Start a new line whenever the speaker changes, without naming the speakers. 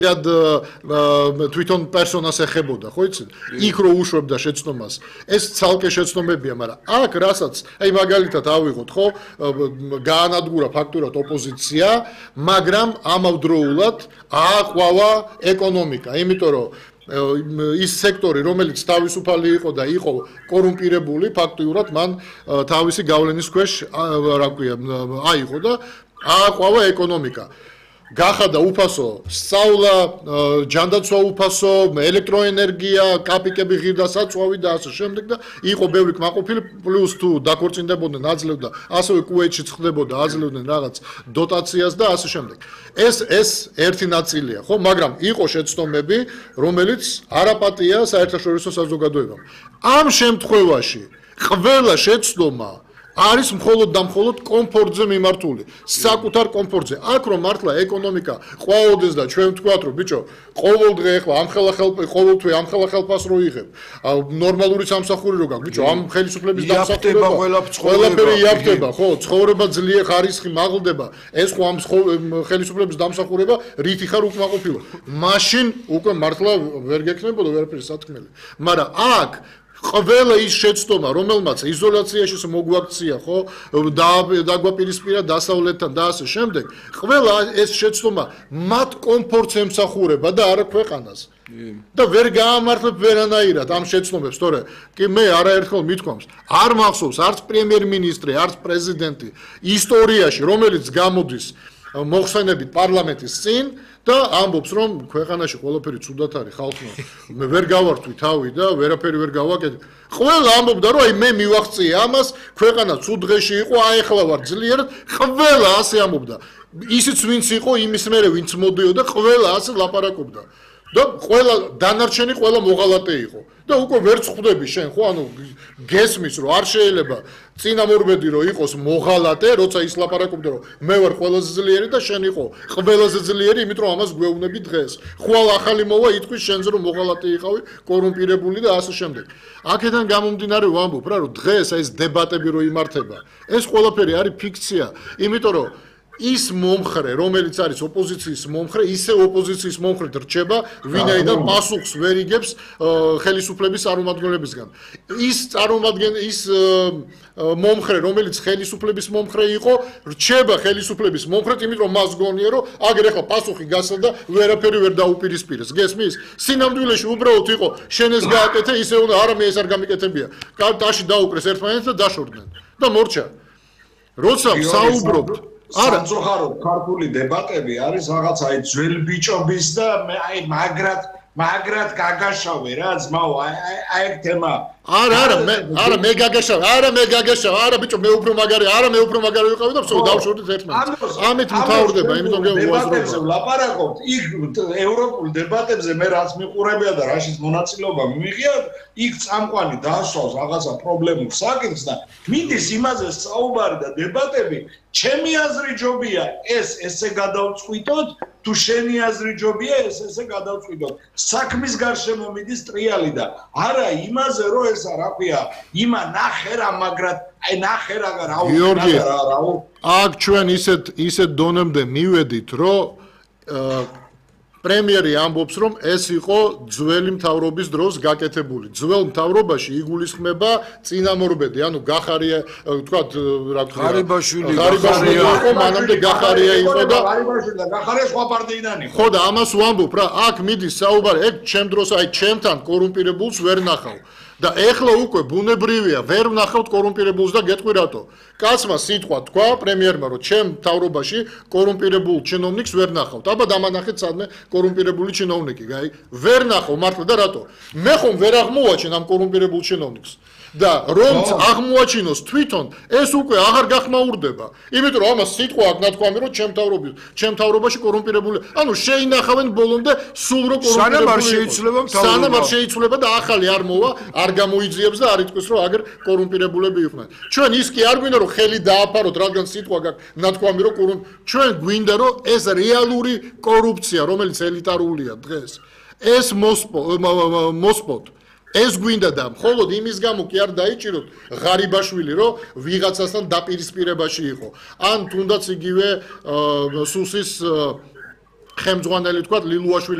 თვითონ პერსონას ეხებოდა, ხო იცით? იქ რო უშვებდა შეცდომას. ეს ცალკე შეცდომებია, მაგრამ აქ რასაც, აი მაგალითად ავიღოთ, ხო, გაანადგურა ფაქტურად ოპოზიცია, მაგრამ ამავდროულად ააყვავა ეკონომიკა, იმიტომ რომ ის სექტორი, რომელიც თავისუფალი იყო და იყო კორუმპირებული, ფაქტიურად მან თავისი გავლენის ქვეშ, რა ქვია, აიღო და ააყვავა ეკონომიკა. გახადა უფასო სწავლა, ჯანდაცვა უფასო, ელექტროენერგია, კაპიკები ღირდა საწვავი და ასე შემდეგ და იყო ბევრი კმაყოფილი, პლუს თუ დაქორწინდებოდნენ, აძლევდა, ასევე კუვეიტშიც ხდებოდა, აძლევდნენ რაღაც დოტაციას და ასე შემდეგ. ეს ერთი ნაწილია, ხო, მაგრამ იყო შეცდომები, რომელიც არაპატია საერთაშორისო საზოგადოებამ. ამ შემთხვევაში ყველა შეცდომა არის მხოლოდ და მხოლოდ კომფორტზე მიმართული, საკუთარ კომფორტზე. აქ რომ მართლა ეკონომიკა ყვაოდეს და ჩვენ ვთქვათ, რომ ბიჭო, ყოველდღე ახლა ყოველთვე ამ ხელფას რო იღებ, ნორმალური სამსახური რო გაქვს, ბიჭო, ამ ხელისუფლების დამსახურება ყველაფერი იაფტება, ხო, ცხოვრება ძლიერ ხარისხი მაღლდება, ეს ხო ამ ხელისუფლების დამსახურება რითი ხარ უკმაყოფილო. მაშინ უკვე მართლა ვერ გექნებოდა ვერაფერი სათქმელი. მაგრამ აქ ყველა ის შეცდომა, რომელმაც იზოლაციაში მოგვაქცია, ხო, დაგვაპირისპირა დასავლეთთან და ასე შემდეგ, ყველა ეს შეცდომა მათ კომფორტს ემსახურება და არა ქვეყანას. და ვერ გაამართლებ ვერანაირად ამ შეცდომებს, თორე კი მე არაერთხელ მithქვამს, არ მახსოვს არც პრემიერ-მინისტრი, არც პრეზიდენტი ისტორიაში, რომელიც გამოდის მოხსენებით პარლამენტის წინ და ამბობს, რომ ქვეყანაში ყველაფერი ცუდად არის, ხალხმა მე ვერ გავართვი თავი და ვერაფერი ვერ გავაკეთე. ყველა ამბობდა, რომ აი მე მივახციე ამას, ქვეყანა ცუდ დღეში იყო, აი ახლა ვარ ძლიერად, ყველა ასე ამბობდა. ისიც ვინც იყო, იმის მერე ვინც მოდიოდა, ყველა ასე ლაპარაკობდა. და ყველა დანარჩენი ყველა მოღალატე იყო. და უკვე ვერ ხვდები შენ, ხო, ანუ გესმის, რომ არ შეიძლება წინამორბედი რომ იყოს მოღალატე, როცა ის ლაპარაკობდა, რომ მე ვარ ყველაზე ძლიერი და შენ იყო ყველაზე ძლიერი, იმიტომ რომ ამას გვეუბნები დღეს. ხვალ ახალი მოვა იტყვის შენზე რომ მოღალატე იყავი, კორუმპირებული და ასე შემდეგ. აქედან გამომდინარე ვამბობ რა, რომ დღეს ეს დებატები რო იმართება, ეს ყველაფერი არის ფიქცია, იმიტომ რომ ის მომხრე, რომელიც არის ოპოზიციის მომხრე, ისე ოპოზიციის მომხრედ რჩება, ვინაიდან პასუხს ვერ იგებს ხელისუფლების წარმომადგენლებისგან. ის მომხრე, რომელიც ხელისუფლების მომხრე იყო, რჩება ხელისუფლების მომხრედ, იმიტომ რომ მას გონია, რომ აგერ ახლა პასუხი გასა და ვერაფერი ვერ დაუპირისპირეს. გესმის? სინამდვილეში უბრალოდ იყო, შენ ეს გააკეთე, ისე უნდა, არა მე ეს არ გამიკეთებია. კარტაში დაუკრეს ერთმანეთს და დაშორდნენ. და მორჩა. როცა საუბრობთ
სამწუხაროდ ქართული დებატები არის რაღაცა აი ძველბიჭობის და აი მაგრად გაგაშავე რა ძმაო აი ეგ თემა
არა მე გაგაშავ არა ბიჭო მე უფრო მაგარი ვიყავი და всё დავშორდით ერთმანეთს ამით მთავრდება იმიტომ
დებატებზე ვლაპარაკობთ იქ ევროპულ დებატებზე მე რაც მიყურებია და რაშიც მონაწილეობა მიიღია იქ წამყვანი დაასვავს რაღაცა პრობლემურ საკითხს და მინდის იმაზე საუბარი და დებატები ჩემი აზრი ჯობია ესე გადავწყვიტოთ თუ შენი აზრი ჯობია ესე გადავწყვიტოთ საქმის გარშემო მიდის ტრიალი და არა იმაზე რომ ესა რა ქვია იმა ნახერა მაგრად აი ნახერა რაო
აქ ჩვენ ისეთ დონემდე მივედით რომ პრემიერი ამბობს რომ ეს იყო ძველი მთავრობის დროს გაკეთებული ძველ მთავრობაში იგულისხმება წინამორბედი ანუ გახარია თქვა რა ქვია
ღარიბაშვილი
იყო მანამდე გახარია იყო და
გახარია სხვა პარტიიდან იყო
ხო და ამას ვამბობ რა აქ მიდის საუბარი ეგ ჩემ დროს აი ჩემთან კორუმპირებულს ვერ ნახავ და ეხლა უკვე ბუნებრივია ვერ ვნახავთ კორუმპირებულს და გეტყვი რატო კაცმა სიტყვა თქვა პრემიერმა რომ ჩემ მთავრობაში კორუმპირებულ ჩინოვნიკს ვერ ნახავთ აბა დამანახეთ სადმე კორუმპირებული ჩინოვნიკი გაი ვერ ნახავ მართლა და რატო მე ხომ ვერ აღმოვაჩენ ამ კორუმპირებულ ჩინოვნიკს და რომ აღმოაჩინოს თვითონ ეს უკვე აღარ გახმაურდება იმიტომ რომ ამას სიტყვა აქვს ნათქვამი რომ ჩემ მთავრობაში კორუმპირებული ანუ შეინახავენ ბოლომდე სულ რო კორუმპირებული სანამ არ შეიცვლება და ახალი არ მოვა არ გამოიძიებს და არ იტყვის რომ აგერ კორუმპირებულები იყვნენ ჩვენ ის კი არ გვინდა რომ ხელი დააფაროთ რადგან სიტყვა გაქვს ნათქვამი რომ ჩვენ გვინდა რომ ეს რეალური კორუფცია რომელიც ელიტარულია დღეს ეს მოსპოთ ეს გვინდა და მხოლოდ იმის გამო კი არ დაიჭიროთ ღარიბაშვილი რომ ვიღაცასთან დაპირისპირებაში იყო ან თუნდაც იგივე სუსის ხელმძღვანელი თქვა ლილუაშვილი